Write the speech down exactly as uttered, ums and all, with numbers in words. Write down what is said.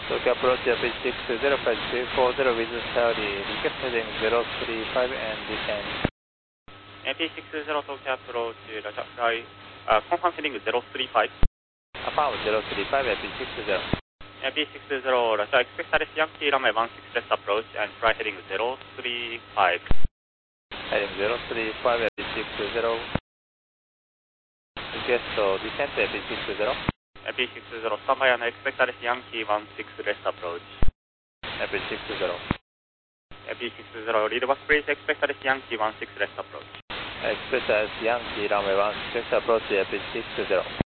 Tokyo approach F H six zero five two four zero with Saudi, recap heading zero three five and descend. F H six zero Tokyo approach, Russia fly, uh, confirm heading zero three five. Affirm zero three five F H six zero. F H six zero Russia, expect Alice Yankee runway one six left approach and fly heading zero three five. Heading zero three five F H six zero. Request to descend to F H six zero. F H six zero, standby and expect Alice Yankee one six left approach. F H six zero. F H six zero, lead back please, expect Alice Yankee one six left approach. Expect Alice Yankee runway one six left approach F H six zero.